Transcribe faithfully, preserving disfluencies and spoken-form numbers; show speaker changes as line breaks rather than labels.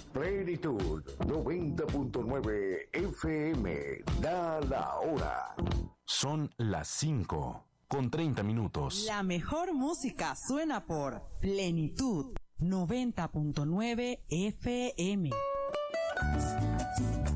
Plenitud noventa punto nueve F M. Da la hora.
Son las cinco con treinta minutos.
La mejor música suena por Plenitud noventa punto nueve F M.